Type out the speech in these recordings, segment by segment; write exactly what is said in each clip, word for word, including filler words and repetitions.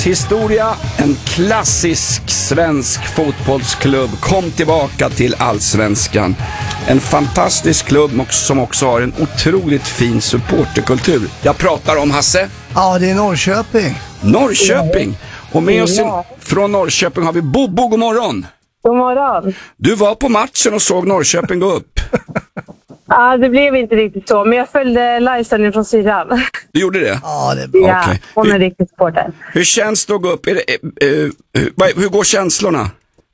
Successhistoria. En klassisk svensk fotbollsklubb kom tillbaka till Allsvenskan. En fantastisk klubb som också har en otroligt fin supporterkultur. Jag pratar om, Hasse. Ja, det är Norrköping. Norrköping. Och med oss Ja. från Norrköping har vi Bobo. God morgon. God morgon. Du var på matchen och såg Norrköping gå upp. Ja, det blev inte riktigt så, men jag följde livesändningen från syrran. Du gjorde det? Ja, det är bra. Ja, Okej. hon är Hur- riktigt supporter. Hur känns det att gå upp? Är det, eh, eh, hur, hur går känslorna?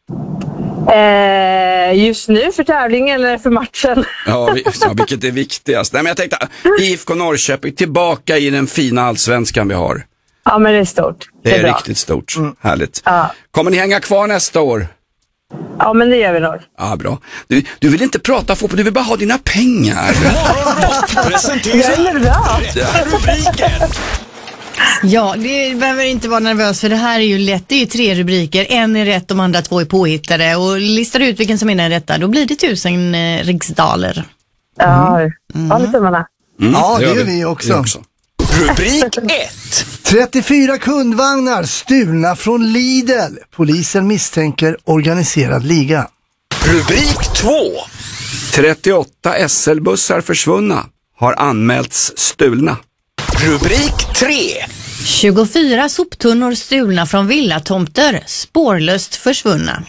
Eh, just nu för tävlingen eller för matchen? Ja, vi, ja, vilket är viktigast? Nej, men jag tänkte, I F K Norrköping tillbaka i den fina allsvenskan vi har. Ja, men det är stort. Det är bra. riktigt stort. Härligt. Ja. Kommer ni hänga kvar nästa år? Ja, men det gör vi nog. Ja, bra. Du, du vill inte prata fotboll, du vill bara ha dina pengar. Det är bra. Rubriker. Ja, det behöver inte vara nervös för det här är ju lätt. Det är ju tre rubriker. En är rätt, de andra två är påhittade. Och listar du ut vilken som är den rätta, då blir det tusen eh, riksdaler. Ja, mm. håll tummarna. Mm, Ja, det gör gör vi också. Rubrik ett. trettiofyra kundvagnar stulna från Lidl. Polisen misstänker organiserad liga. Rubrik två. trettioåtta S L-bussar försvunna har anmälts stulna. Rubrik tre. tjugofyra soptunnor stulna från villatomter, spårlöst försvunna.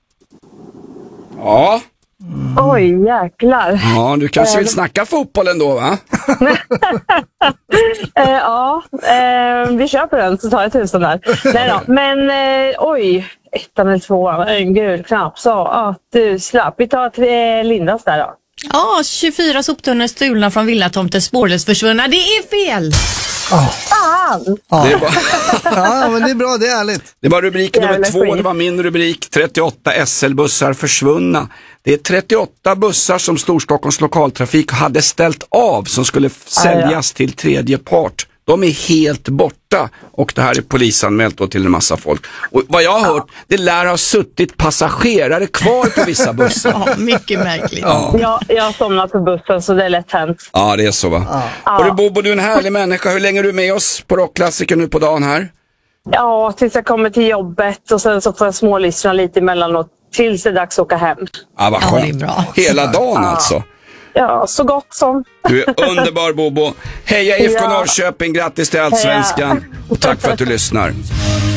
Ja, Oj, jäklar. ja du kanske vill snacka fotboll ändå, va? Eh, ja, eh, vi kör på den så tar jag tusen där. Nej då, men eh, oj, ettan eller tvåan, en gul knapp. Så, ja, du slapp. Vi tar tre Lindas där då. Ja, tjugofyra soptunnor stulna från villatomter, spårlöst försvunna. Det är fel! Fan! Det är bara... Ja, men det är bra, det är ärligt. Det var rubrik nummer Jävla två, skit. det var min rubrik, trettioåtta S L-bussar försvunna. Det är trettioåtta bussar som Storstockholms lokaltrafik hade ställt av som skulle f- säljas till tredje part. De är helt borta och det här är polisanmält då till en massa folk. Och vad jag har hört, det lär ha suttit passagerare kvar på vissa bussar. Ja, mycket märkligt. Ja, Jag, jag har somnat på bussen så det är lätt hänt. ja det är så, va? Och du Bobo, du är en härlig människa. Hur länge är du med oss på Rockklassiker nu på dagen här? Ja, tills jag kommer till jobbet och sen så får jag smålyssna lite emellanåt tills det är dags att åka hem. Ja, vad Ja, skönt. det är bra. Hela dagen alltså. Ja, så gott som. Du är underbar, Bobo. Heja I F K Ja. Norrköping, grattis till Allsvenskan. Och tack för att du lyssnar.